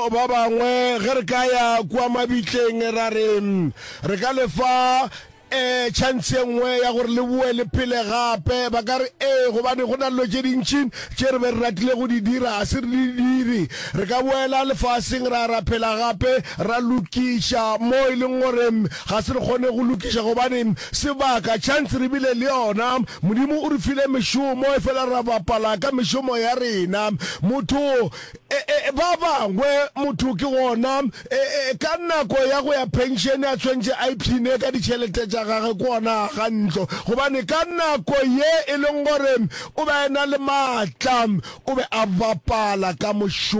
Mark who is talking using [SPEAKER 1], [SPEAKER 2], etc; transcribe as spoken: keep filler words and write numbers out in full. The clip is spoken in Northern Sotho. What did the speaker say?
[SPEAKER 1] batho ba bangwe ge re ka ya kwa mabitleng ra re re ka lefa eh chance engwe ya gore le bue le phele gape ba ka re eh gobane go na lo tse dintšhi tse re be re ratile go di dira a se re di dire re ka boela lefaseng ra ra phela gape ra lukisha mo e leng gore ga se re kgone go lukisha gobane sebaka chance re bile le yona modimo o re file meshomo e fela ra bapala ka meshomo ya rena motho ba bangwe motho ke gona ka nako ya go ya pension ya tshwantse a iphine ka ditšhelete tša gage kona ga ntlo gobane ka nako ye e leng gore o ba ena le maatla o be a bapala ka moshomo